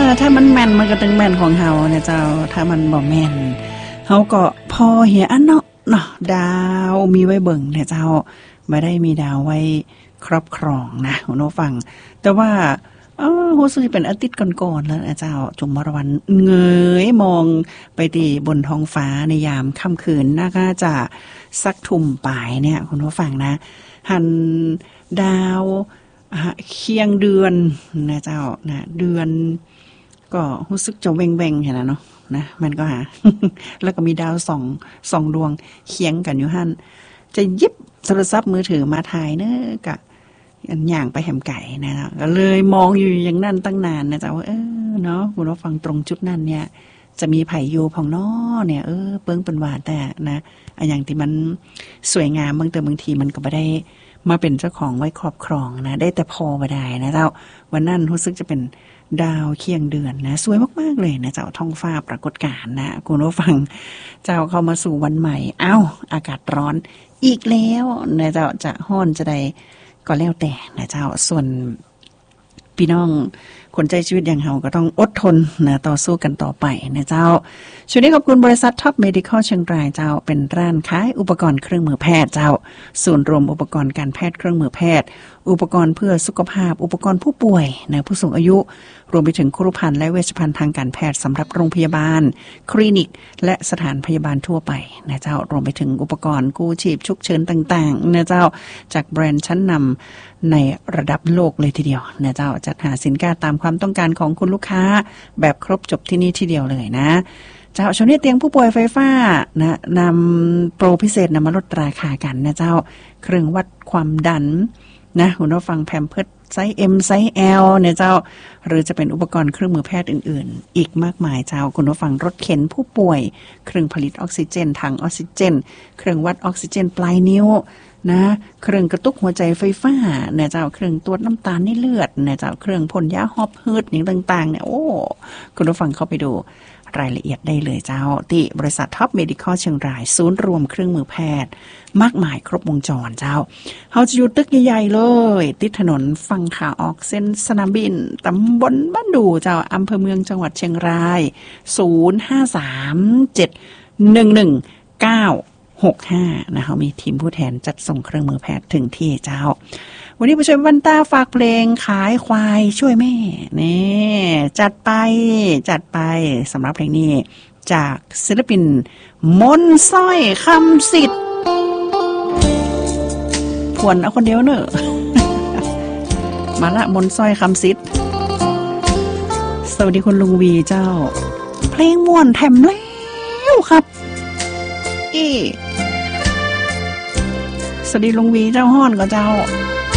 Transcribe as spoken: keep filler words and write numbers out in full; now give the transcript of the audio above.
ถ้ามันแม่นมันก็ตึงแม่นของเฮาเนี่ยเจ้าถ้ามันบ่แม่นเฮาก็พอเหียอันเนาะเนาะดาวมีไว้เบิ่งเนี่ยเจ้าไม่ได้มีดาวไว้ครอบครองนะคุณผู้ฟังแต่ว่าเออรู้สึกเป็นอาทิตย์ก่อนๆแล้วนะเจ้าจุมมรวันเงยมองไปที่บนท้องฟ้าในยามค่ำคืนน่าจะสักทุ่มปลายเนี่ยคุณผู้ฟังนะหันดาวเคียงเดือนนะเจ้านะเดือนก็รู้สึกจะเว่งๆเห็นนะเนาะนะมันก็หา แล้วก็มีดาวสองสองดวงเคียงกันอยู่หั่นจะยิบโทรศัพท์มือถือมาถ่ายเนอะกะอันอย่างไปแหมไก่นะก็เลยมองอยู่อย่างนั้นตั้งนานนะจ๊ะว่าเออเนาะคุณผู้ฟังตรงจุดนั้นเนี่ยจะมีไผ่ยูของน้อเนี่ยเออเปิ้งเป็นว่าแต่นะอันอย่างที่มันสวยงามบางแต่บางทีมันก็ไม่ได้มาเป็นเจ้าของไว้ครอบครองนะได้แต่พอมาได้นะเจ้าวันนั้นรู้สึกจะเป็นดาวเคียงเดือนนะสวยมากๆเลยนะเจ้าท้องฟ้าปรากฏการณ์นะคุณผู้ฟังเจ้าเข้ามาสู่วันใหม่เอ้าอากาศร้อนอีกแล้วนะเจ้าจะฮ้อนจะได้ก็แล้วแต่นะเจ้าส่วนพี่น้องคนใจชีวิตอย่างเฮาก็ต้องอดทนนะต่อสู้กันต่อไปนะเจ้าช่วงนี้ขอบคุณบริษัทท็อปเมดิคอลเชียงรายเจ้าเป็นร้านขายอุปกรณ์เครื่องมือแพทย์เจ้าศูนย์รวมอุปกรณ์การแพทย์เครื่องมือแพทย์อุปกรณ์เพื่อสุขภาพอุปกรณ์ผู้ป่วยนะผู้สูงอายุรวมไปถึงครุภัณฑ์และเวชภัณฑ์ทางการแพทย์สำหรับโรงพยาบาลคลินิกและสถานพยาบาลทั่วไปนะเจ้ารวมไปถึงอุปกรณ์กู้ชีพฉุกเฉินต่างๆนะเจ้าจากแบรนด์ชั้นนำในระดับโลกเลยทีเดียวนะเจ้าจัดหาสินค้าตามความต้องการของคุณลูกค้าแบบครบจบที่นี่ทีเดียวเลยนะเจ้าช่วงนี้เตียงผู้ป่วยไฟฟ้านะนำโปรพิเศษนำมาลดราคากันนะเจ้าเครื่องวัดความดันนะคุณผู้ฟังแพมเพิร์สไซส์ M ไซส์ L เนี่ยเจ้าหรือจะเป็นอุปกรณ์เครื่องมือแพทย์อื่นๆอีกมากมายเจ้าคุณผู้ฟังรถเข็นผู้ป่วยเครื่องผลิตออกซิเจนถังออกซิเจนเครื่องวัดออกซิเจนปลายนิ้วนะเครื่องกระตุกหัวใจไฟฟ้าเนี่ยเจ้าเครื่องตรวจน้ำตาลในเลือดเนี่ยเจ้าเครื่องพ่นยาหอบหืดอย่างต่างๆเนี่ยโอ้คุณผู้ฟังเข้าไปดูรายละเอียดได้เลยเจ้าที่บริษัทท็อปเมดิคอลเชียงรายศูนย์รวมเครื่องมือแพทย์มากมายครบวงจรเจ้าเฮาจะอยู่ตึกใหญ่ๆเลยติดถนนฝั่งขาออกเส้นสนามบินตำบลบ้านดูเจ้าอำเภอเมืองจังหวัดเชียงรายศูนย์ ห้า สาม เจ็ด หนึ่ง หนึ่ง เก้า หก ห้านะคะมีทีมผู้แทนจัดส่งเครื่องมือแพทย์ถึงที่เจ้าวันนี้ผู้ช่วยวันตาฝากเพลงขายควายช่วยแม่นี่จัดไปจัดไปสำหรับเพลงนี้จากศิลปินมนต์สร้อยคำสิทธิ์ผวนเอาคนเดียวเนอะ มาละมนต์สร้อยคำสิทธิ์สวัสดีคุณลุงวีเจ้าเพลงม่วนแถมแล้วครับอีสวัสดีลุงวีเจ้าฮ้อนกับเจ้า